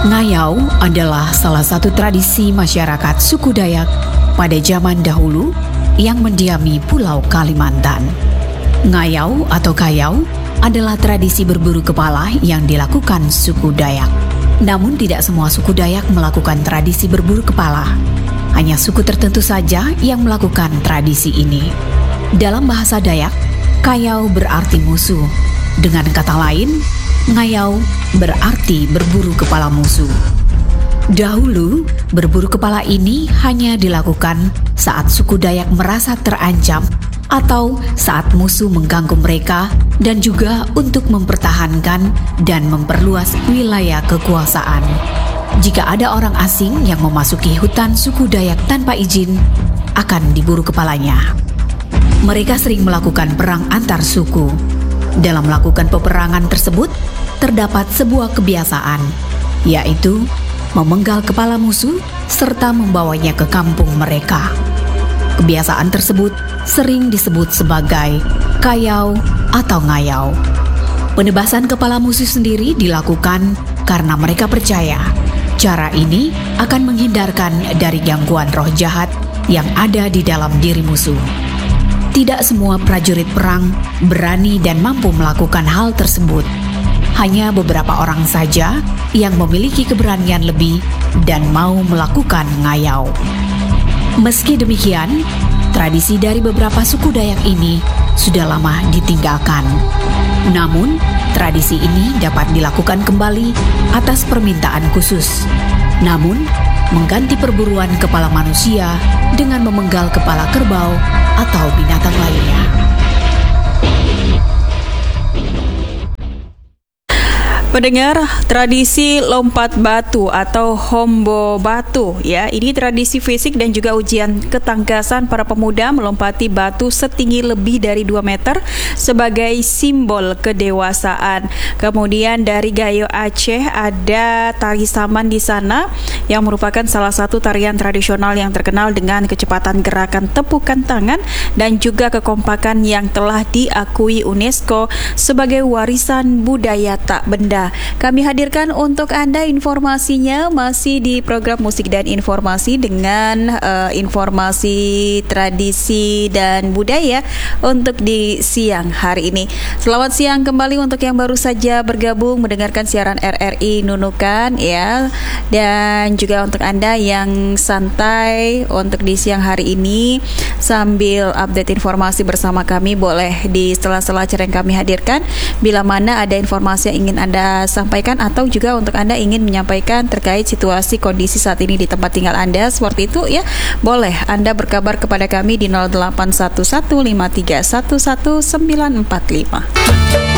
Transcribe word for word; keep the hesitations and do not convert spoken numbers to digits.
Ngayau adalah salah satu tradisi masyarakat suku Dayak pada zaman dahulu yang mendiami Pulau Kalimantan. Ngayau atau kayau adalah tradisi berburu kepala yang dilakukan suku Dayak. Namun tidak semua suku Dayak melakukan tradisi berburu kepala. Hanya suku tertentu saja yang melakukan tradisi ini. Dalam bahasa Dayak, kayau berarti musuh. Dengan kata lain, ngayau berarti berburu kepala musuh. Dahulu, berburu kepala ini hanya dilakukan saat suku Dayak merasa terancam atau saat musuh mengganggu mereka dan juga untuk mempertahankan dan memperluas wilayah kekuasaan. Jika ada orang asing yang memasuki hutan suku Dayak tanpa izin, akan diburu kepalanya. Mereka sering melakukan perang antar suku. Dalam melakukan peperangan tersebut, terdapat sebuah kebiasaan, yaitu memenggal kepala musuh serta membawanya ke kampung mereka. Kebiasaan tersebut sering disebut sebagai kayau atau ngayau. Penebasan kepala musuh sendiri dilakukan karena mereka percaya cara ini akan menghindarkan dari gangguan roh jahat yang ada di dalam diri musuh. Tidak semua prajurit perang berani dan mampu melakukan hal tersebut. Hanya beberapa orang saja yang memiliki keberanian lebih dan mau melakukan ngayau. Meski demikian, tradisi dari beberapa suku Dayak ini sudah lama ditinggalkan. Namun, tradisi ini dapat dilakukan kembali atas permintaan khusus. Namun, mengganti perburuan kepala manusia dengan memenggal kepala kerbau atau binatang lainnya. Pendengar, tradisi lompat batu atau hombo batu ya, ini tradisi fisik dan juga ujian ketangkasan para pemuda melompati batu setinggi lebih dari dua meter sebagai simbol kedewasaan. Kemudian dari Gayo Aceh ada tari saman di sana yang merupakan salah satu tarian tradisional yang terkenal dengan kecepatan gerakan tepukan tangan dan juga kekompakan yang telah diakui UNESCO sebagai warisan budaya tak benda. Kami hadirkan untuk Anda informasinya masih di program Musik dan Informasi dengan uh, informasi tradisi dan budaya untuk di siang hari ini. Selamat siang kembali untuk yang baru saja bergabung mendengarkan siaran R R I Nunukan ya, dan juga untuk Anda yang santai untuk di siang hari ini sambil update informasi bersama kami, boleh di sela-sela acara yang kami hadirkan bila mana ada informasi yang ingin Anda sampaikan atau juga untuk Anda ingin menyampaikan terkait situasi kondisi saat ini di tempat tinggal Anda seperti itu ya, boleh Anda berkabar kepada kami di nol delapan satu satu lima tiga satu satu sembilan empat lima.